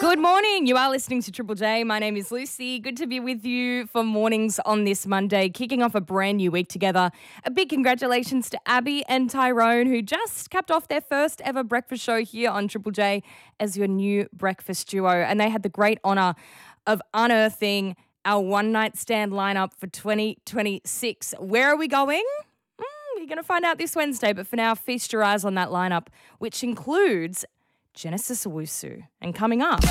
Good morning. You are listening to Triple J. My name is Lucy. Good to be with you for mornings on this Monday, kicking off a brand new week together. A big congratulations to Abby and Tyrone, who just capped off their first ever breakfast show here on Triple J as your new breakfast duo. And they had the great honour of unearthing our one-night stand lineup for 2026. Where are we going? You're going to find out this Wednesday, but for now, feast your eyes on that lineup, which includes Genesis Owusu. And coming up,